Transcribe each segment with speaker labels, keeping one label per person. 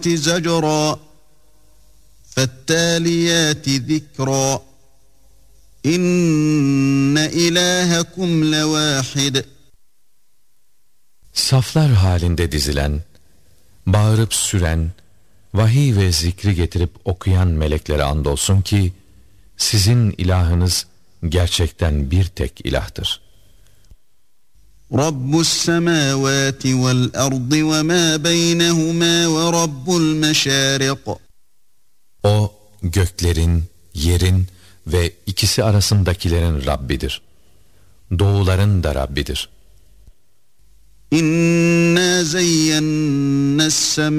Speaker 1: زجرا فالتاليات ذكرا إن إلهكم لواحد.
Speaker 2: Saflar halinde dizilen, bağırıp süren, vahiy ve zikri getirip okuyan meleklere andolsun ki, sizin ilahınız gerçekten bir tek ilahtır.
Speaker 1: Rabbus semavati vel ardı ve ma beynehuma ve rabbul meşarik.
Speaker 2: O göklerin, yerin ve ikisi arasındakilerin Rabbidir. Doğuların da Rabbidir.
Speaker 1: İnna zeyyennas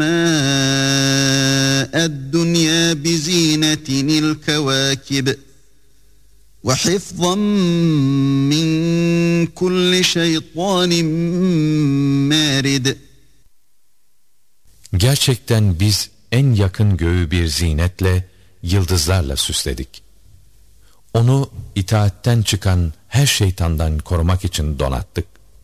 Speaker 1: semâ'ed dunya bi zinetinil kevâkib ve hifzan min kulli şeytanin mârid.
Speaker 2: Gerçekten biz en yakın göğü bir zinetle, yıldızlarla süsledik. Onu itaatten çıkan her şeytandan korumak için donattık.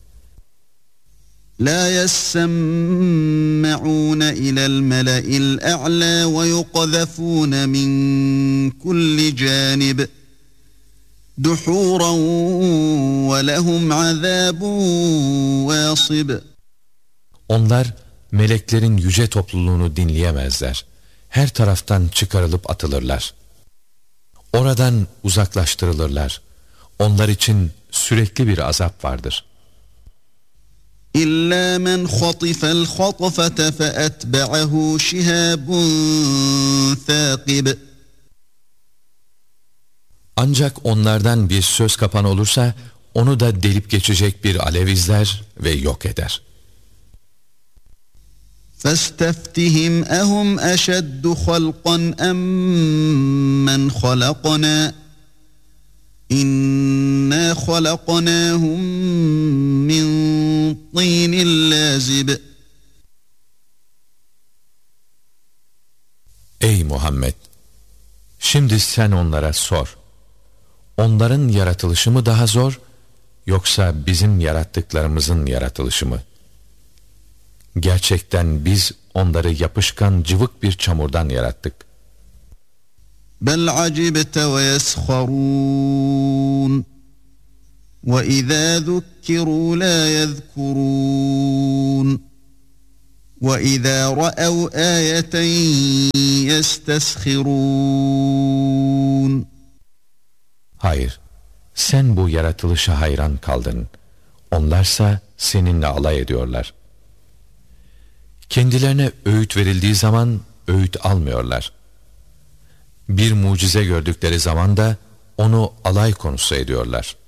Speaker 1: La yessemme'ûne ilel mele'il a'lâ ve yuqzefûne min kulli cânib duhûran ve lehum azâbun vâsib.
Speaker 2: Onlar meleklerin yüce topluluğunu dinleyemezler. Her taraftan çıkarılıp atılırlar. Oradan uzaklaştırılırlar. Onlar için sürekli bir azap vardır.
Speaker 1: İllâ men khatifel khatfete feetbe'ahu şihâbun thâkib.
Speaker 2: Ancak onlardan bir söz kapan olursa, onu da delip geçecek bir alev izler ve yok eder.
Speaker 1: فَاسْتَفْتِهِمْ أَهُمْ أَشَدُّ خَلْقًا أَمْ مَنْ خَلَقْنَا إِنَّا خَلَقْنَاهُمْ مِنْ طِينٍ لَازِبٍ.
Speaker 2: Ey Muhammed! Şimdi sen onlara sor. Onların yaratılışı mı daha zor, yoksa bizim yarattıklarımızın yaratılışı mı? Gerçekten biz onları yapışkan cıvık bir çamurdan yarattık.
Speaker 1: Bel acibte ve yesharun ve izâ zukkirû lâ yezkurûn ve izâ ra'ev âyeten yesteshirûn.
Speaker 2: Hayır, sen bu yaratılışa hayran kaldın. Onlarsa seninle alay ediyorlar. Kendilerine öğüt verildiği zaman öğüt almıyorlar. Bir mucize gördükleri zaman da onu alay konusu ediyorlar.